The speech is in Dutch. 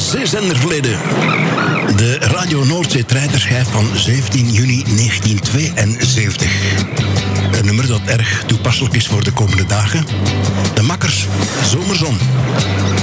Noordzee-zender verleden. De Radio Noordzee-treiterschijf van 17 juni 1972. Een nummer dat erg toepasselijk is voor de komende dagen. De Makkers, Zomerzon.